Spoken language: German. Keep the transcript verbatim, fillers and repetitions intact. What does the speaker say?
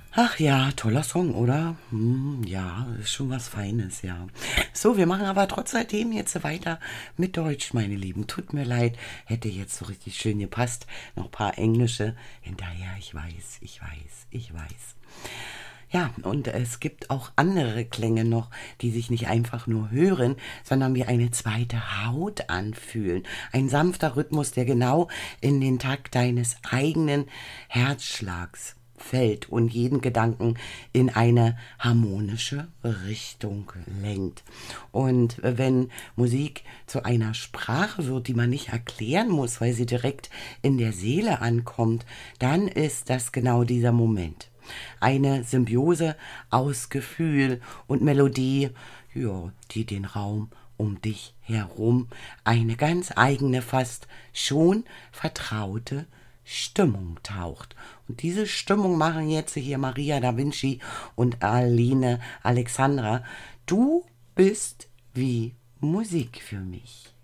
Ach ja, toller Song, oder? Hm, ja, ist schon was Feines, ja. So, wir machen aber trotzdem jetzt weiter mit Deutsch, meine Lieben. Tut mir leid, hätte jetzt so richtig schön gepasst. Noch ein paar englische hinterher, ich weiß, ich weiß, ich weiß. Ja, und es gibt auch andere Klänge noch, die sich nicht einfach nur hören, sondern wie eine zweite Haut anfühlen. Ein sanfter Rhythmus, der genau in den Takt deines eigenen Herzschlags fällt und jeden Gedanken in eine harmonische Richtung lenkt. Und wenn Musik zu einer Sprache wird, die man nicht erklären muss, weil sie direkt in der Seele ankommt, dann ist das genau dieser Moment. Eine Symbiose aus Gefühl und Melodie, ja, die den Raum um dich herum eine ganz eigene, fast schon vertraute Stimmung taucht. Und diese Stimmung machen jetzt hier Maria da Vinci und Aline Alexandra. Du bist wie Musik für mich.